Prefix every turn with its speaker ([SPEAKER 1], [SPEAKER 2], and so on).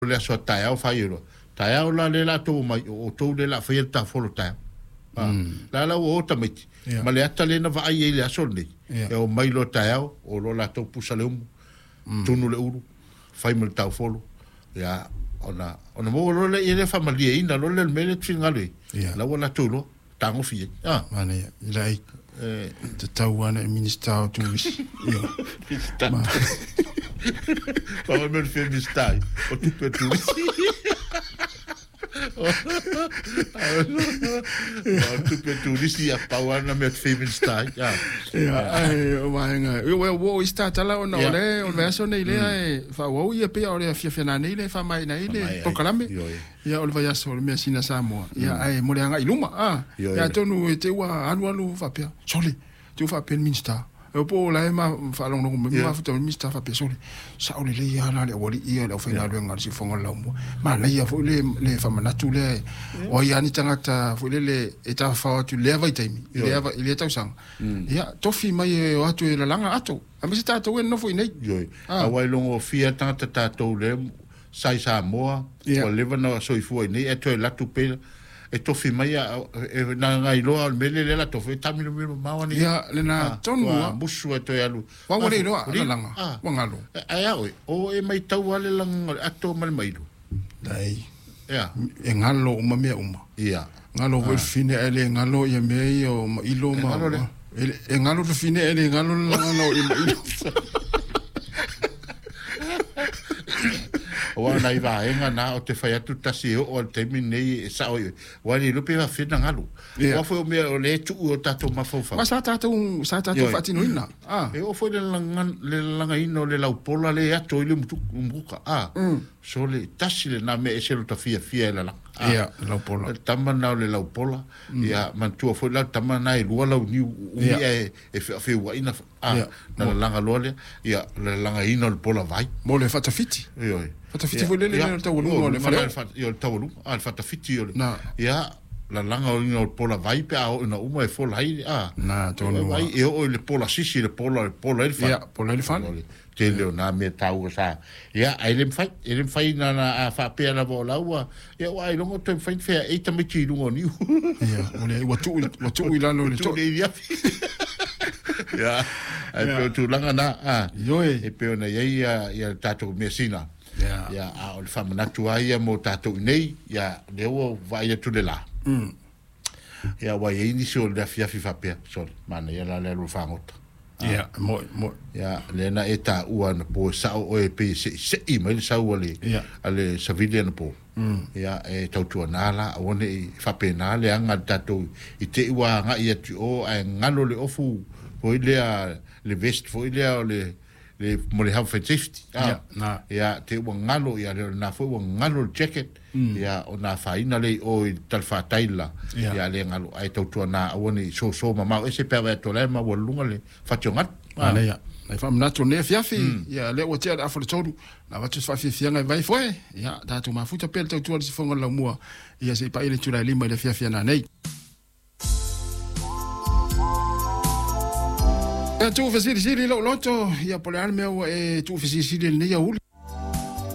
[SPEAKER 1] le so tai au fai ro tai au la le la to mai o to le la fai ta folo tai la o ta mai ma le ata le na vai le aso ni e o mai lo tai au o lo la to pusa le tunu le uru fai mal ta folo ya ona mo lo le ile family ina lo le mele tfinga le la wala to lo tango fi
[SPEAKER 2] mane lai te tau ana minister tu yo
[SPEAKER 1] pa me fe minister o tu pe tu tu pe tu disi a pa wana me fe minister
[SPEAKER 2] ai o wanga wo start ala o no le o verso nei le fa wo ia pe o le fia na nei le fa mai nei le pokalame ya o vai aso me sina samo ya ai mo le anga iluma ya tonu te wa alu fa pe sole tu fa pe minister o po la ma fa long no me ma fa minister fa pe sole sa o le ya la le wali ia le fa na le ngal si fonga la mo ma la ya fo le fa mana tu le o ya ni tangata fo le eta fa tu le vai taimi le ta sang ya to fi mai o atu la langa ato a mi sta to no fo nei
[SPEAKER 1] a wai long o fia tangata to le sai sa mo o le no so i fu nei e to la tu pe e to fi mai na ngai lo al mele le la to fe tamilo milo mawani
[SPEAKER 2] ya le na tonu
[SPEAKER 1] busu to ya lu
[SPEAKER 2] wa wale lo la langa wa ngalo
[SPEAKER 1] ai o e mai tau wale langa ato mal mai lu
[SPEAKER 2] dai
[SPEAKER 1] ya
[SPEAKER 2] e ngalo uma me uma
[SPEAKER 1] ya
[SPEAKER 2] ngalo we fine ele ngalo ye me o ilo ma e ngalo to fine ele ngalo ngalo ilo
[SPEAKER 1] o ana iva enga na o te fai atu tasi o te minei sa o wali lupe va fina ngalu o foi o me o le tu o tato mafofa
[SPEAKER 2] ma sa tato fatino ina
[SPEAKER 1] e o foi le langa ino le laupola le ato ile muka so le tasi le na me e se lo ta fia la
[SPEAKER 2] laupola
[SPEAKER 1] tamana le laupola ya mantua foi la tamana e lua lau ni e fe wa ina na langa lole ya le langa ino le pola vai
[SPEAKER 2] mo le fatafiti fatafiti foi le tawolu le
[SPEAKER 1] fa yo tawolu al fatafiti yo ya la langa o ino pola vai pe o na uma e fola ai
[SPEAKER 2] na tonu
[SPEAKER 1] vai e o le pola sisi le pola il fa
[SPEAKER 2] pola il fa
[SPEAKER 1] te le na me tau sa ya ele fai na fa pe na vola wa ya wa longo te fai fe e ta me ti lungo ni
[SPEAKER 2] ya ole watu ila no le to
[SPEAKER 1] ya ai pe tu langa na
[SPEAKER 2] yoe
[SPEAKER 1] e pe na ya tato mesina ya o fa na tu ai mo tato nei ya leo vai tu de la ya wa ye ni so da fia fa pe so mana ya la le fa ngota
[SPEAKER 2] ya mo
[SPEAKER 1] ya lena eta uan po sa o e pe se email sa wale ale civilian po ya e tautu nala one fa pe na le anga tato i te wa nga ia tu o ngalo le ofu o le vest fo le mo le health and safety ya te wa ngalo ya na fo wa ngalo jacket ya ona fa ina le o tal fa taila ya le ngalo ai tautu na one so mama ese pe va to le ma wo lunga le fa tionga
[SPEAKER 2] ale ya ai fa mna to ne fiafi ya le o tia afro todu na va tu fa fia ngai vai foi ya da tu ma futa pel tautu si fonga la mua ya se pa ile tu la lima le fiafi na nei tu fasiri lo loto ya pole al meu tu fasiri ne ya ul